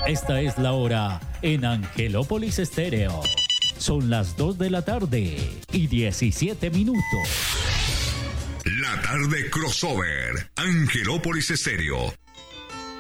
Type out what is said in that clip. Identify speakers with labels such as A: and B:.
A: Esta es la hora en Angelópolis Estéreo. Son las 2 de la tarde y 17 minutos.
B: La tarde crossover, Angelópolis Estéreo,